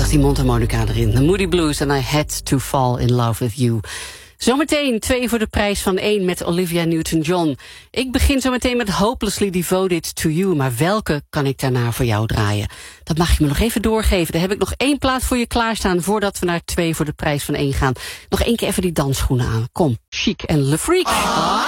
Prachtig die mondharmonica erin. The Moody Blues and I Had to Fall in Love with You. Zometeen 2 voor de prijs van 1 met Olivia Newton-John. Ik begin zometeen met Hopelessly Devoted to You. Maar welke kan ik daarna voor jou draaien? Dat mag je me nog even doorgeven. Daar heb ik nog 1 plaat voor je klaarstaan voordat we naar 2 voor de prijs van 1 gaan. Nog 1 keer even die dansschoenen aan. Kom, Chic en Le Freak.